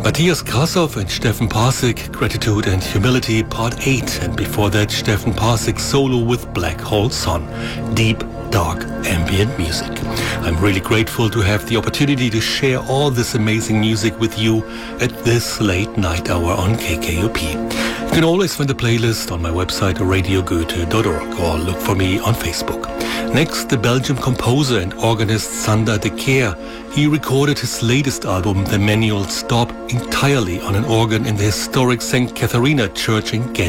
Matthias Krasov and Stefan Parsik, Gratitude and Humility, Part 8. And before that, Stefan Parsik solo with Black Hole Sun. Deep, dark, ambient music. I'm really grateful to have the opportunity to share all this amazing music with you at this late night hour on KKUP. You can always find the playlist on my website radiogoethe.org or look for me on Facebook. Next, the Belgian composer and organist Sander de Keer. He recorded his latest album, The Manual Stop, entirely on an organ in the historic St. Katharina Church in Ghent.